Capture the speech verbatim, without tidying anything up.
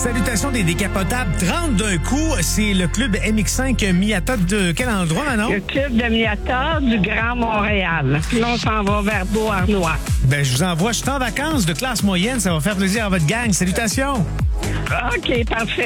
Salutations des décapotables. trente d'un coup, c'est le club M X cinq Miata de quel endroit, Manon? Le club de Miata du Grand Montréal. Là, on s'en va vers Beauharnois. Ben, je vous envoie. Je suis en vacances de classe moyenne. Ça va faire plaisir à votre gang. Salutations. OK, parfait.